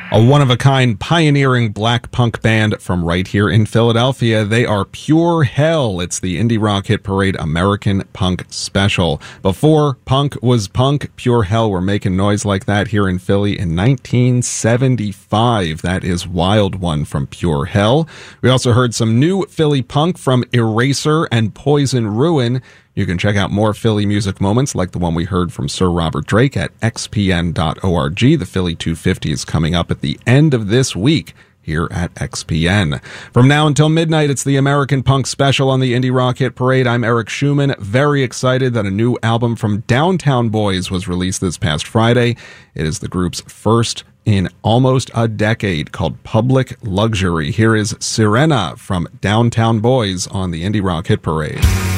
A one-of-a-kind pioneering black punk band from right here in Philadelphia. They are Pure Hell. It's the Indie Rock Hit Parade American Punk Special. Before punk was punk, Pure Hell were making noise like that here in Philly in 1975. That is Wild One from Pure Hell. We also heard some new Philly punk from Eraser and Poison Ruin. You can check out more Philly music moments like the one we heard from Sir Robert Drake at xpn.org. The Philly 250 is coming up at the end of this week here at XPN. From now until midnight, it's the American Punk Special on the Indie Rock Hit Parade. I'm Eric Schumann, very excited that a new album from Downtown Boys was released this past Friday. It is the group's first in almost a decade, called Public Luxury. Here is Sirena from Downtown Boys on the Indie Rock Hit Parade.